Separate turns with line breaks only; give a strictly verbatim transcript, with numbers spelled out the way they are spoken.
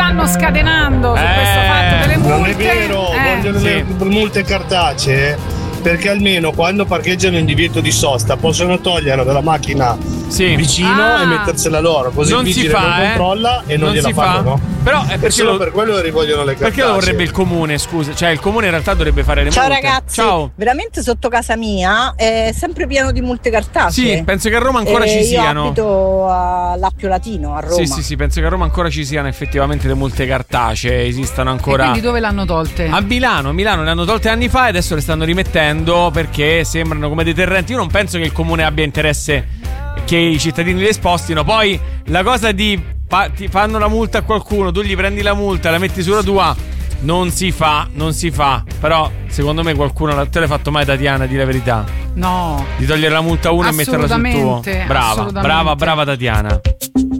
stanno scatenando su
Eh,
questo fatto delle multe.
Non è vero,
Eh.
vogliono le multe cartacee perché almeno quando parcheggiano in divieto di sosta possono toglierla dalla macchina
Sì.
vicino
Ah.
e mettersela loro, così
Non
il
si
vigile
fa,
non
eh.
controlla e non,
Non
gliela
si fa.
fanno.
Però è
E
perché
solo
lo-
per quello rivogliono le cartacee.
Perché lo vorrebbe il comune, scusa? Cioè il comune in realtà dovrebbe fare le
Ciao
multe.
ragazzi,
Ciao.
veramente sotto casa mia è sempre pieno di multe cartacee.
Sì, penso che a Roma ancora
Eh,
ci siano.
Io abito all'Appio Latino, a Roma.
Sì, sì, sì, penso che a Roma ancora ci siano effettivamente le multe cartacee, esistano
E
ancora.
quindi dove l'hanno tolte?
A Milano, a Milano le hanno tolte anni fa e adesso le stanno rimettendo perché sembrano come deterrenti. Io non penso che il comune abbia interesse che i cittadini le spostino. Poi la cosa di fa- ti fanno la multa a qualcuno, tu gli prendi la multa, la metti sulla tua, non si fa, non si fa. Però secondo me qualcuno l'ha- te l'hai fatto mai, Tatiana, di la verità?
No.
Di togliere la multa a uno e metterla sul tuo.
Assolutamente,
Brava,
assolutamente.
brava, brava Tatiana.